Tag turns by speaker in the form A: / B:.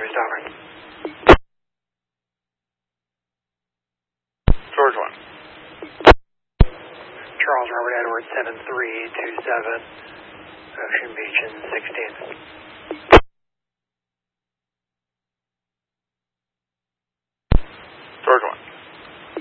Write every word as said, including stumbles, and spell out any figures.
A: Louis Dollar.
B: George one.
A: Charles Robert Edward seven three two seven, Ocean Beach in sixteenth.